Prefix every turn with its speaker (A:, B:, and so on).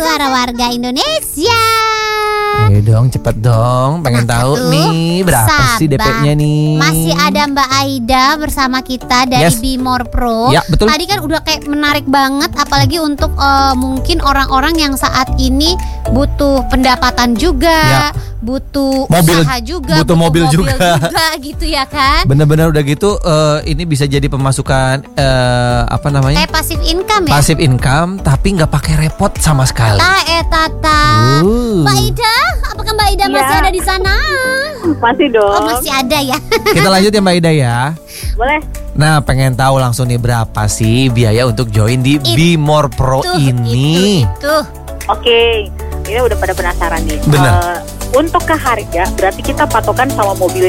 A: suara warga Indonesia.
B: Ayo dong, cepet dong. Pengen tahu nih berapa sih DP-nya nih.
A: Masih ada Mbak Aida bersama kita dari Bimor Pro.
B: Ya, betul.
A: Tadi kan udah kayak menarik banget, apalagi untuk mungkin orang-orang yang saat ini butuh pendapatan juga, butuh usaha juga,
B: butuh mobil juga
A: gitu ya kan.
B: Bener-bener udah gitu, ini bisa jadi pemasukan apa namanya?
A: Kayak passive income ya.
B: Passive income, tapi nggak pakai repot sama sekali.
A: Mbak Ida, apakah Mbak Ida masih ada di sana?
C: Masih dong.
A: Oh, masih ada ya.
B: Kita lanjut ya Mbak Ida ya.
C: Boleh.
B: Nah, pengen tahu langsung nih berapa sih biaya untuk join di Bimor Pro ini?
A: Itu.
C: Oke, ini udah pada penasaran nih.
B: Benar.
C: Untuk ke harga berarti kita patokan sama mobil